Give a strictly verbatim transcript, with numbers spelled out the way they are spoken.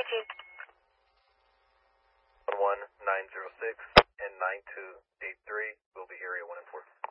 you. one one nine zero six and nine two eight three will be area one and four.